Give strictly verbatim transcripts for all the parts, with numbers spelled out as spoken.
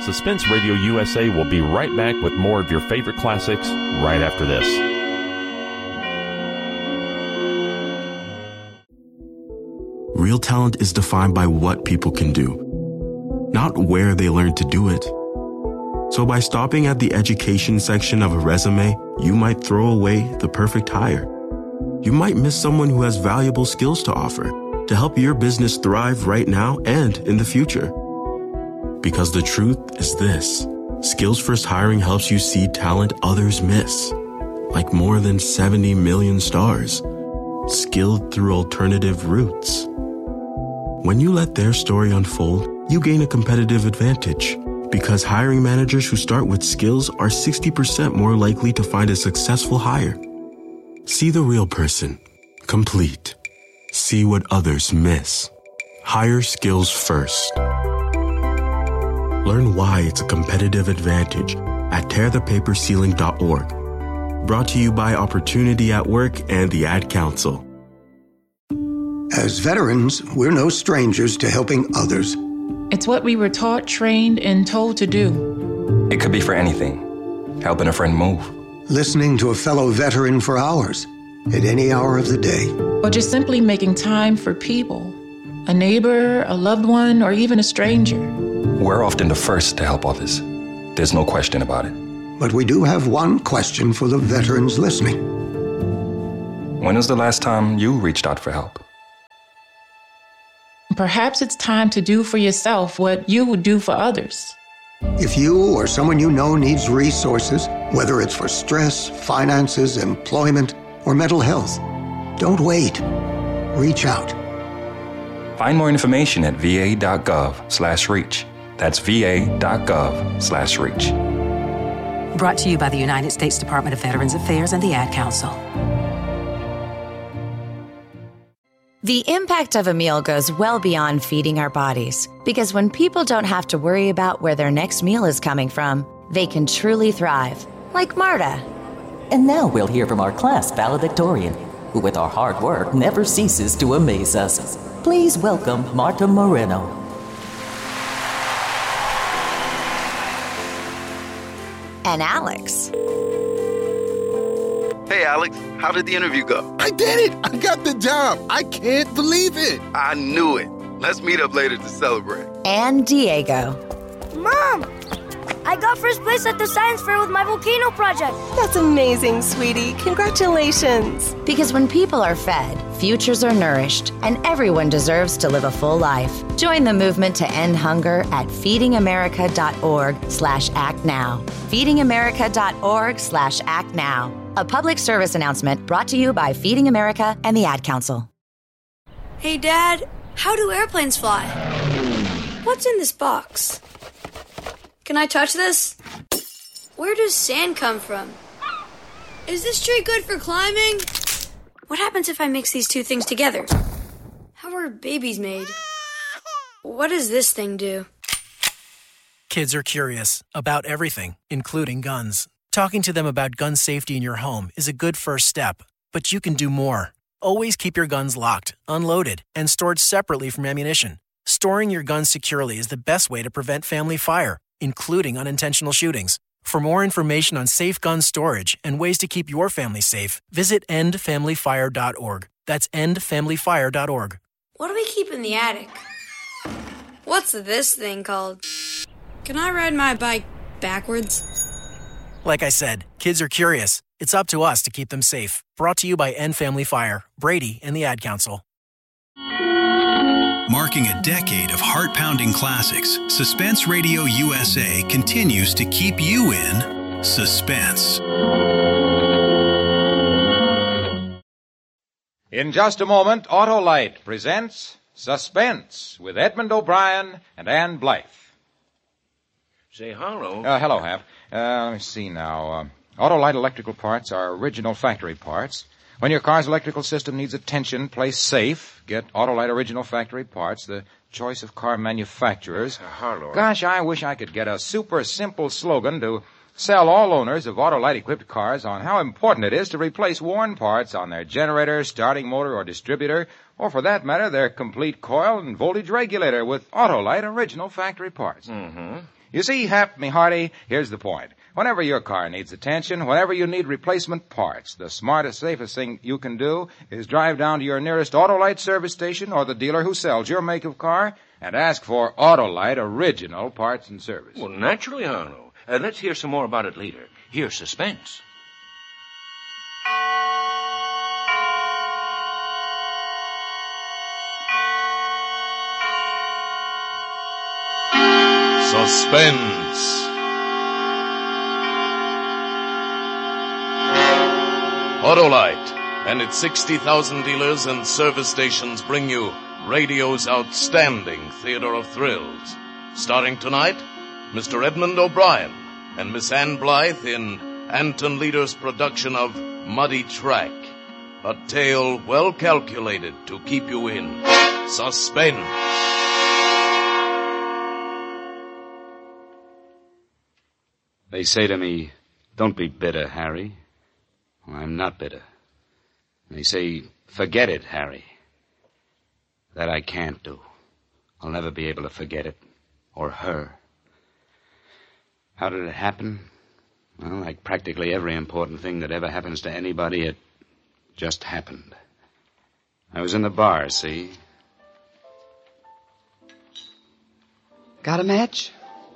Suspense Radio U S A will be right back with more of your favorite classics right after this. Real talent is defined by what people can do, not where they learn to do it. So by stopping at the education section of a resume, you might throw away the perfect hire. You might miss someone who has valuable skills to offer to help your business thrive right now and in the future. Because the truth is this: Skills First Hiring helps you see talent others miss, like more than seventy million stars, skilled through alternative routes. When you let their story unfold, you gain a competitive advantage, because hiring managers who start with skills are sixty percent more likely to find a successful hire. See the real person, complete. See what others miss. Hire skills first. Learn why it's a competitive advantage at tear the paper ceiling dot org. Brought to you by Opportunity at Work and the Ad Council. As veterans, we're no strangers to helping others. It's what we were taught, trained, and told to do. It could be for anything. Helping a friend move. Listening to a fellow veteran for hours, at any hour of the day. Or just simply making time for people. A neighbor, a loved one, or even a stranger. We're often the first to help others. There's no question about it. But we do have one question for the veterans listening. When was the last time you reached out for help? Perhaps it's time to do for yourself what you would do for others. If you or someone you know needs resources, whether it's for stress, finances, employment, or mental health, don't wait. Reach out. Find more information at va.gov slash reach. That's va.gov slash reach. Brought to you by the United States Department of Veterans Affairs and the Ad Council. The impact of a meal goes well beyond feeding our bodies, because when people don't have to worry about where their next meal is coming from, they can truly thrive, like Marta. And now we'll hear from our class valedictorian, who with our hard work never ceases to amaze us. Please welcome Marta Moreno. And Alex. Hey, Alex, how did the interview go? I did it! I got the job! I can't believe it! I knew it. Let's meet up later to celebrate. And Diego. Mom! I got first place at the science fair with my volcano project. That's amazing, sweetie. Congratulations. Because when people are fed, futures are nourished, and everyone deserves to live a full life. Join the movement to end hunger at feedingamerica.org slash act now. feedingamerica.org slash act now. A public service announcement brought to you by Feeding America and the Ad Council. Hey, Dad, how do airplanes fly? What's in this box? Can I touch this? Where does sand come from? Is this tree good for climbing? What happens if I mix these two things together? How are babies made? What does this thing do? Kids are curious about everything, including guns. Talking to them about gun safety in your home is a good first step, but you can do more. Always keep your guns locked, unloaded, and stored separately from ammunition. Storing your guns securely is the best way to prevent family fire, including unintentional shootings. For more information on safe gun storage and ways to keep your family safe, visit end family fire dot org. That's end family fire dot org. What do we keep in the attic? What's this thing called? Can I ride my bike backwards? Like I said, kids are curious. It's up to us to keep them safe. Brought to you by End Family Fire, Brady, and the Ad Council. Marking a decade of heart-pounding classics, Suspense Radio U S A continues to keep you in suspense. In just a moment, Autolite presents Suspense with Edmund O'Brien and Ann Blythe. Say hello. Uh, hello, Hap. Uh, let me see now. Uh, Autolite electrical parts are original factory parts. When your car's electrical system needs attention, play safe. Get Autolite original factory parts, the choice of car manufacturers. Uh, hello. Gosh, I wish I could get a super simple slogan to sell all owners of Autolite-equipped cars on how important it is to replace worn parts on their generator, starting motor, or distributor, or for that matter, their complete coil and voltage regulator with Autolite original factory parts. Mm-hmm. You see, Hap, me hearty, here's the point. Whenever your car needs attention, whenever you need replacement parts, the smartest, safest thing you can do is drive down to your nearest Autolite service station or the dealer who sells your make of car and ask for Autolite original parts and service. Well, naturally, Harlow. Uh, let's hear some more about it later. Here's suspense. Suspense. Autolite and its sixty thousand dealers and service stations bring you radio's outstanding theater of thrills. Starring tonight, Mister Edmund O'Brien and Miss Ann Blythe in Anton Leader's production of Muddy Track, a tale well calculated to keep you in suspense. They say to me, "Don't be bitter, Harry." Well, I'm not bitter. They say, "Forget it, Harry." That I can't do. I'll never be able to forget it. Or her. How did it happen? Well, like practically every important thing that ever happens to anybody, it just happened. I was in the bar, see? Got a match?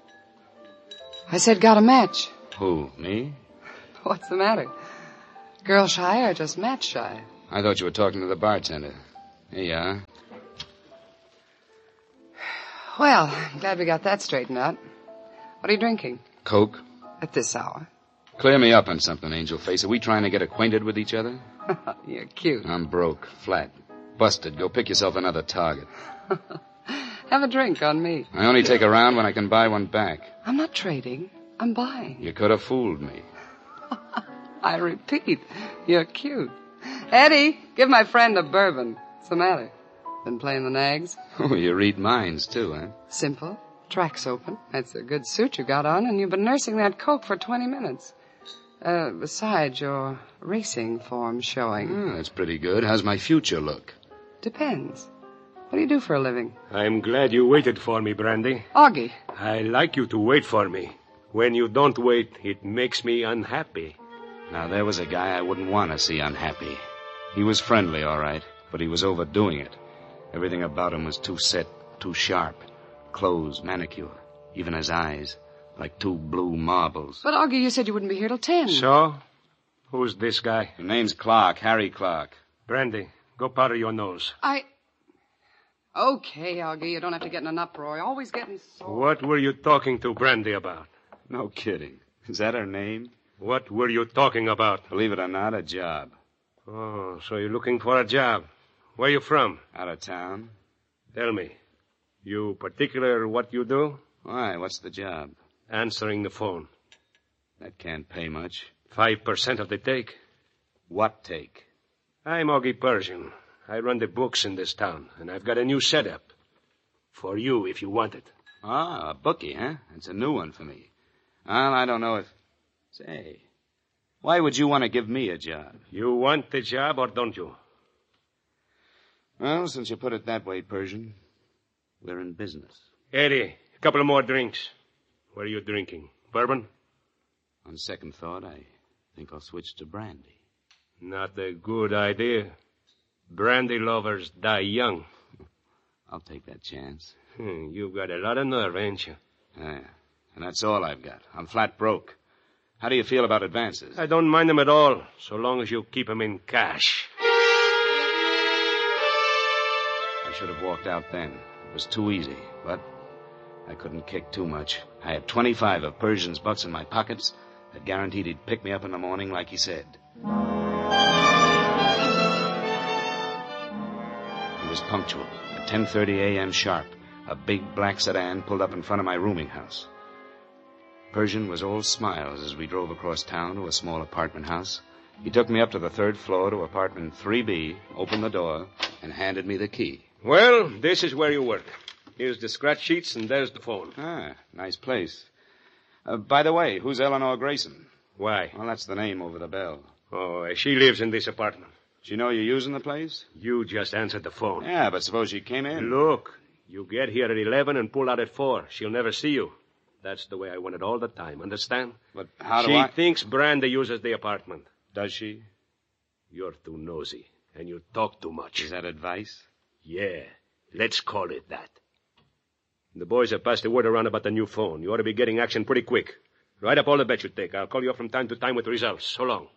I said got a match. Who, me? What's the matter? Girl shy or just match shy? I thought you were talking to the bartender. Here you are. Well, I'm glad we got that straightened out. What are you drinking? Coke. At this hour? Clear me up on something, Angel Face. Are we trying to get acquainted with each other? You're cute. I'm broke, flat, busted. Go pick yourself another target. Have a drink on me. I only take a round when I can buy one back. I'm not trading. I'm buying. You could have fooled me. I repeat, you're cute. Eddie, give my friend a bourbon. What's the matter? Been playing the nags? Oh, you read minds, too, huh? Simple. Track's open. That's a good suit you got on, and you've been nursing that coke for twenty minutes. Uh, besides, your racing form's showing. Oh, that's pretty good. How's my future look? Depends. What do you do for a living? I'm glad you waited for me, Brandy. Augie. I like you to wait for me. When you don't wait, it makes me unhappy. Now, there was a guy I wouldn't want to see unhappy. He was friendly, all right, but he was overdoing it. Everything about him was too set, too sharp. Clothes, manicure, even his eyes, like two blue marbles. But, Augie, you said you wouldn't be here till ten. So? Who's this guy? Your name's Clark, Harry Clark. Brandy, go powder your nose. I... Okay, Augie, you don't have to get in an uproar. You're always getting so... What were you talking to Brandy about? No kidding. Is that her name? What were you talking about? Believe it or not, a job. Oh, so you're looking for a job. Where you from? Out of town. Tell me, you particular what you do? Why, what's the job? Answering the phone. That can't pay much. Five percent of the take. What take? I'm Augie Persian. I run the books in this town, and I've got a new setup. For you, if you want it. Ah, a bookie, huh? It's a new one for me. Well, I don't know if... Say, why would you want to give me a job? You want the job, or don't you? Well, since you put it that way, Persian, we're in business. Eddie, a couple of more drinks. What are you drinking? Bourbon? On second thought, I think I'll switch to brandy. Not a good idea. Brandy lovers die young. I'll take that chance. Hmm, you've got a lot of nerve, ain't you? Yeah, and that's all I've got. I'm flat broke. How do you feel about advances? I don't mind them at all, so long as you keep them in cash. I should have walked out then. It was too easy, but I couldn't kick too much. I had twenty-five of Persian's bucks in my pockets that guaranteed he'd pick me up in the morning like he said. He was punctual. At ten thirty a.m. sharp, a big black sedan pulled up in front of my rooming house. Persian was all smiles as we drove across town to a small apartment house. He took me up to the third floor to apartment three B, opened the door, and handed me the key. Well, this is where you work. Here's the scratch sheets, and there's the phone. Ah, nice place. Uh, by the way, who's Eleanor Grayson? Why? Well, that's the name over the bell. Oh, she lives in this apartment. She know you're using the place? You just answered the phone. Yeah, but suppose she came in. Look, you get here at eleven and pull out at four. She'll never see you. That's the way I want it all the time, understand? But how do she I... She thinks Brandy uses the apartment. Does she? You're too nosy, and you talk too much. Is that advice? Yeah, let's call it that. The boys have passed the word around about the new phone. You ought to be getting action pretty quick. Write up all the bets you take. I'll call you up from time to time with results. So long.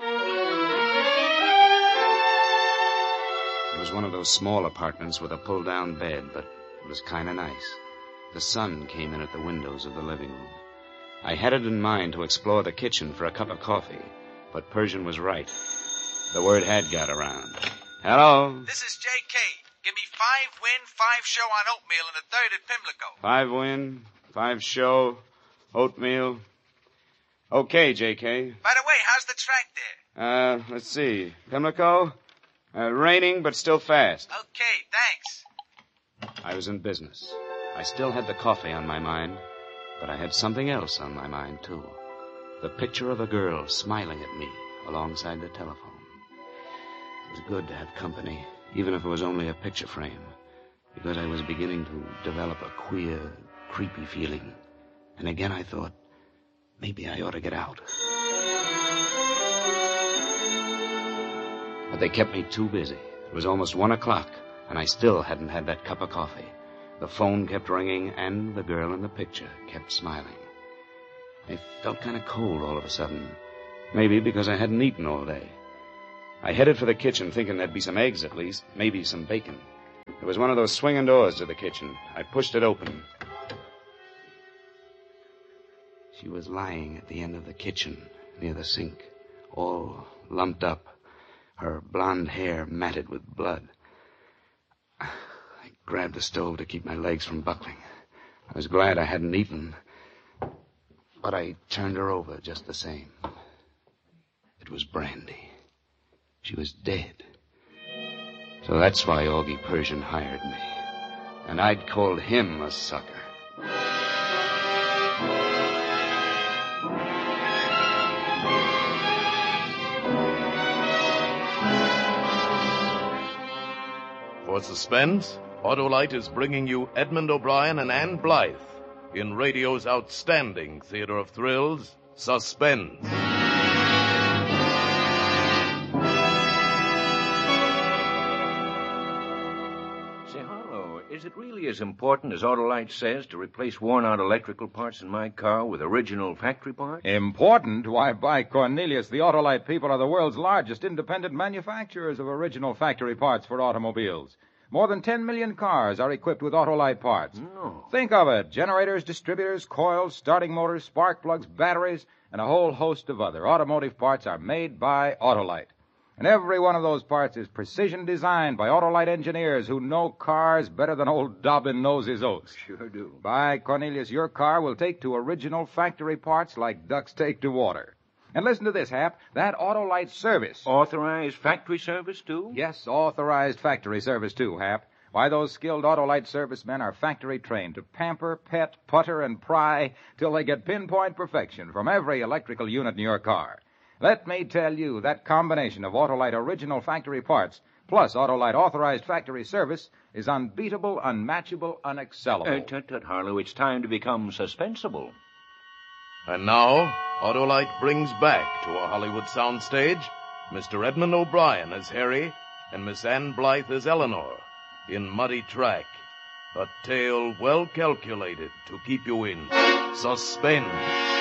It was one of those small apartments with a pull-down bed, but it was kind of nice. The sun came in at the windows of the living room. I had it in mind to explore the kitchen for a cup of coffee, but Persian was right. The word had got around. Hello? This is J K. Give me five win, five show on oatmeal and a third at Pimlico. Five win, five show, oatmeal. Okay, J K. By the way, how's the track there? Uh, let's see. Pimlico? Uh, raining, but still fast. Okay, thanks. I was in business. I still had the coffee on my mind, but I had something else on my mind, too. The picture of a girl smiling at me alongside the telephone. It was good to have company, even if it was only a picture frame, because I was beginning to develop a queer, creepy feeling. And again I thought, maybe I ought to get out. But they kept me too busy. It was almost one o'clock, and I still hadn't had that cup of coffee. The phone kept ringing, and the girl in the picture kept smiling. I felt kind of cold all of a sudden. Maybe because I hadn't eaten all day. I headed for the kitchen, thinking there'd be some eggs at least, maybe some bacon. There was one of those swinging doors to the kitchen. I pushed it open. She was lying at the end of the kitchen, near the sink, all lumped up, her blonde hair matted with blood. I grabbed the stove to keep my legs from buckling. I was glad I hadn't eaten, but I turned her over just the same. It was Brandy. She was dead. So that's why Augie Persian hired me. And I'd called him a sucker. For suspense, Autolite is bringing you Edmund O'Brien and Ann Blythe in radio's outstanding theater of thrills, Suspense. Say, Harlow, is it really as important as Autolite says to replace worn-out electrical parts in my car with original factory parts? Important? Why, by Cornelius, the Autolite people are the world's largest independent manufacturers of original factory parts for automobiles. More than ten million cars are equipped with Autolite parts. No. Think of it. Generators, distributors, coils, starting motors, spark plugs, batteries, and a whole host of other automotive parts are made by Autolite. And every one of those parts is precision designed by Autolite engineers who know cars better than old Dobbin knows his oats. Sure do. By Cornelius, your car will take to original factory parts like ducks take to water. And listen to this, Hap. That Autolite service. Authorized factory service, too? Yes, authorized factory service, too, Hap. Why, those skilled Autolite servicemen are factory trained to pamper, pet, putter, and pry till they get pinpoint perfection from every electrical unit in your car. Let me tell you, that combination of Autolite original factory parts plus Autolite authorized factory service is unbeatable, unmatchable, unexcellable. Uh, tut, tut, Harlow, it's time to become suspensable. And now, Autolite brings back to a Hollywood soundstage Mister Edmund O'Brien as Harry and Miss Ann Blythe as Eleanor in Muddy Track, a tale well calculated to keep you in suspense.